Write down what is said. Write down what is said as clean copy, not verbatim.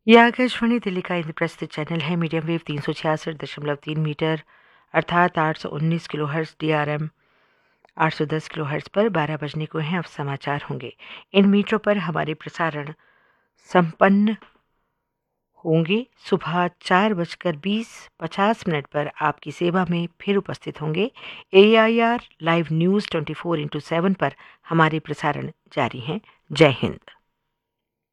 यह आकाशवाणी दिल्ली का इंद्रप्रस्थ चैनल है। मीडियम वेव 366.3 मीटर अर्थात 819 किलोहर्ट्ज़ DRM 810 किलोहर्ट्ज़ पर 12 बजने को हैं। अब समाचार होंगे। इन मीटरों पर हमारे प्रसारण संपन्न होंगे। सुबह 4:20-50 पर आपकी सेवा में फिर उपस्थित होंगे। AIR लाइव न्यूज़ 24x7 पर हमारे प्रसारण जारी हैं। जय हिंद।